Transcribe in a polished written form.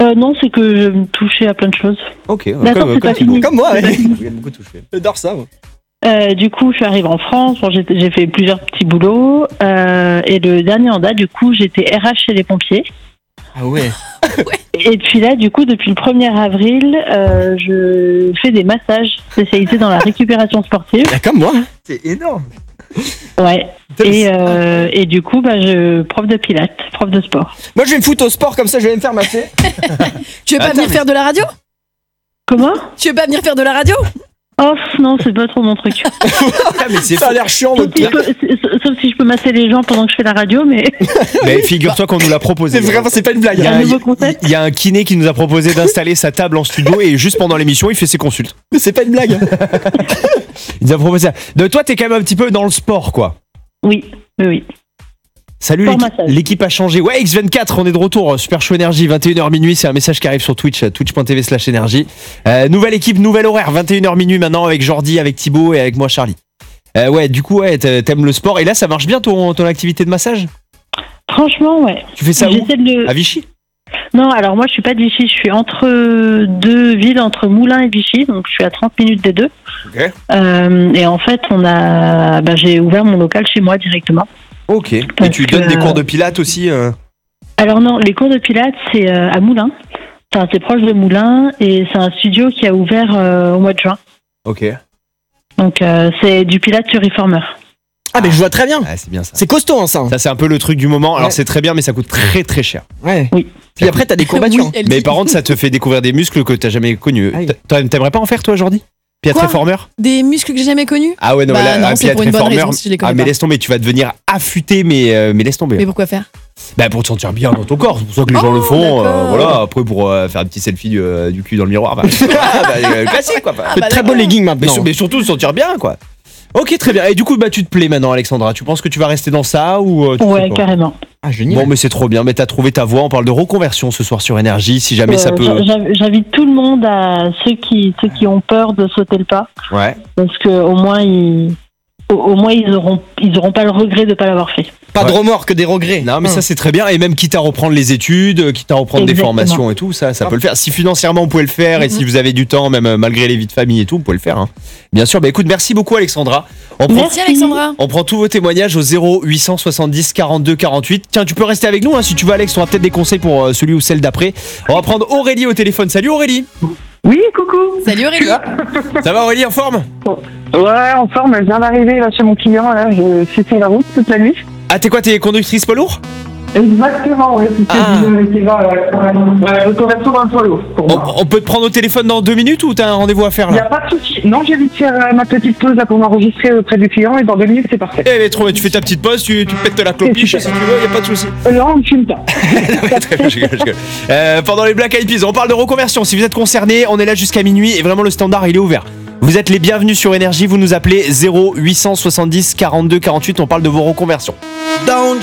Non, c'est que je me touchais à plein de choses. Ok, D'accord, c'est pas fini. Comme moi, ouais. J'ai beaucoup touché. J'adore ça, moi. Du coup, je suis arrivée en France. Bon, j'ai fait plusieurs petits boulots. Et le dernier en date, du coup, j'étais RH chez les pompiers. Ah ouais. Et puis là, du coup, depuis le 1er avril, je fais des massages spécialisés dans la récupération sportive. Bah, comme moi. C'est énorme. Ouais. Et du coup, je prof de pilates, prof de sport. Moi, je vais me foutre au sport, comme ça, je vais me faire masser. Tu veux pas venir faire de la radio? Comment? Tu veux pas venir faire de la radio? Oh non, c'est pas trop mon truc. Mais c'est Ça a l'air chiant, votre truc. Sauf si je peux masser les gens pendant que je fais la radio, mais... Mais figure-toi qu'on nous l'a proposé. C'est vraiment, c'est pas une blague. Un nouveau concept. Il y a un kiné qui nous a proposé d'installer sa table en studio et juste pendant l'émission, il fait ses consultes. Mais c'est pas une blague. Il nous a proposé ça. Donc toi, t'es quand même un petit peu dans le sport, quoi. Oui. Salut, Sport massage. l'équipe a changé. Ouais, X24, on est de retour. Super Show Énergie, 21h minuit. C'est un message qui arrive sur Twitch, twitch.tv/énergie. Nouvelle équipe, nouvel horaire, 21h minuit maintenant avec Jordi, avec Thibaut et avec moi, Charlie. Ouais, du coup, ouais, t'aimes le sport. Et là, ça marche bien ton activité de massage? Franchement, ouais. Tu fais ça où? J'essaie de... À Vichy? Non, alors moi, je suis pas de Vichy. Je suis entre deux villes, entre Moulins et Vichy. Donc, je suis à 30 minutes des deux. Ok. Et en fait, j'ai ouvert mon local chez moi directement. Ok. Et Parce tu que, donnes des cours de pilates aussi Alors non, les cours de pilates, c'est à Moulins. Enfin, c'est proche de Moulins et c'est un studio qui a ouvert au mois de juin. Ok. Donc, c'est du pilates sur Reformer. Ah, mais je vois très bien. Ah, c'est bien ça. C'est costaud, hein, ça. Ça, c'est un peu le truc du moment. Alors, Ouais. c'est très bien, mais ça coûte très très cher. Ouais. Oui. Puis après, t'as des courbatures. Oui, elle Mais dit. par contre, ça te fait découvrir des muscles que t'as jamais connus. Ah oui. T'aimerais pas en faire, toi, Jordi? Pilates Quoi Reformer? Des muscles que j'ai jamais connus? Ah ouais, non, Bah mais là, non, un c'est Pilates pour une bonne Reformer. raison, si je les connais Mais pas. laisse tomber, tu vas devenir affûté, mais laisse tomber. Mais pourquoi faire? Bah, pour te sentir bien dans ton corps, c'est pour ça que les gens le font. d'accord. Voilà, après, pour faire un petit selfie du cul dans le miroir. Classique, quoi. Ah, Fais bah, de très beaux d'accord. leggings Mais, maintenant. mais surtout, se sentir bien, quoi. Ok, très bien. Et du coup, tu te plais maintenant, Alexandra. Tu penses que tu vas rester dans ça ou tu Ouais, sais pas carrément. Ah, génial. Bon, mais c'est trop bien. Mais t'as trouvé ta voie. On parle de reconversion ce soir sur Énergie. Si jamais ça peut. J'invite tout le monde, à ceux qui ont peur de sauter le pas, Ouais. parce que au moins ils auront pas le regret de pas l'avoir fait. Pas de Ouais. remords, que des regrets. Non, mais ça, c'est très bien. Et même quitte à reprendre les études, quitte à reprendre des Exactement. formations et tout, ça peut le faire. Si financièrement, vous pouvez le faire et si vous avez du temps, même malgré les vies de famille et tout, vous pouvez le faire. Hein. Bien sûr. Bah écoute, merci beaucoup, Alexandra. On prend, Merci Alexandra. on prend tous vos témoignages au 0870 42 48. Tiens, tu peux rester avec nous hein, si tu veux, Alex. Tu auras peut-être des conseils pour celui ou celle d'après. On va prendre Aurélie au téléphone. Salut Aurélie. Oui, coucou. Salut Aurélie. Ça va Aurélie, en forme? Ouais, en forme, je viens d'arriver là chez mon client, là, je suis sur la route toute la nuit. Ah, t'es quoi? T'es conductrice poids lourd? Exactement, ouais, c'est Ah. qui va, je corrige tout dans le toilot, pour moi. On peut te prendre au téléphone dans 2 minutes ou t'as un rendez-vous à faire Il n'y là? a pas de souci. Non, j'ai vite faire ma petite pause là pour m'enregistrer auprès du client et dans 2 minutes, c'est parfait. Eh, mais trop bien, tu fais ta petite pause, tu pètes la clopiche si tu veux, y a pas de souci. Non, on ne fume pas. Très bien, je rigole. Pendant les Black Eyed Peas, on parle de reconversion. Si vous êtes concerné, on est là jusqu'à minuit et vraiment le standard il est ouvert. Vous êtes les bienvenus sur Énergie, vous nous appelez 0870 42 48, on parle de vos reconversions. Don't